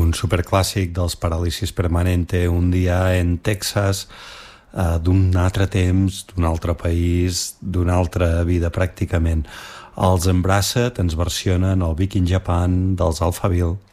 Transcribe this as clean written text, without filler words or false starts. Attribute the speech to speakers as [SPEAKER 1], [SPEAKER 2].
[SPEAKER 1] un superclàssic dels Paràlisis Permanente, Un dia en Texas, d'un altre temps, d'un altre país, d'una altra vida pràcticament. Els Embraced ens versionen el Viking Japan dels Alphaville.